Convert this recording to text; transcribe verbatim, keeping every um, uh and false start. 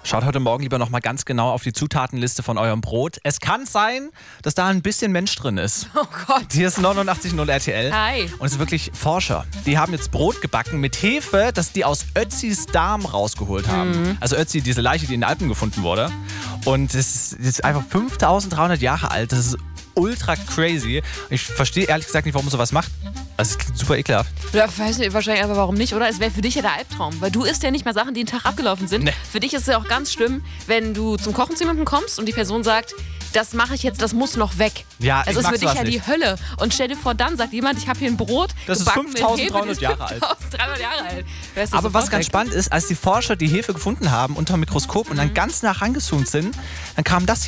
Schaut heute Morgen lieber noch mal ganz genau auf die Zutatenliste von eurem Brot. Es kann sein, dass da ein bisschen Mensch drin ist. Oh Gott. Hier ist neunundachtzig Komma null R T L. Hi. Und es sind wirklich Forscher. Die haben jetzt Brot gebacken mit Hefe, das die aus Ötzis Darm rausgeholt haben. Mhm. Also Ötzi, diese Leiche, die in den Alpen gefunden wurde. Und es ist einfach fünftausenddreihundert Jahre alt. Das ist ultra crazy. Ich verstehe ehrlich gesagt nicht, warum man sowas macht. Also es klingt super ekelhaft. Ja, weiß nicht, wahrscheinlich einfach warum nicht, oder? Es wäre für dich ja der Albtraum, weil du isst ja nicht mal Sachen, die einen Tag abgelaufen sind. Nee. Für dich ist es ja auch ganz schlimm, wenn du zum Kochen zu jemandem kommst und die Person sagt, das mache ich jetzt, das muss noch weg. Ja, also ich ist mag für dich sowas ja die nicht. Hölle. Und stell dir vor, dann sagt jemand, ich habe hier ein Brot, Das ist gebacken mit fünftausenddreihundert Hefe, Jahre alt. fünftausenddreihundert Jahre alt. Weißt du, Aber was sofort ganz weg. spannend ist, als die Forscher die Hefe gefunden haben unter dem Mikroskop und dann ganz nah rangezoomt sind, dann kam das hier.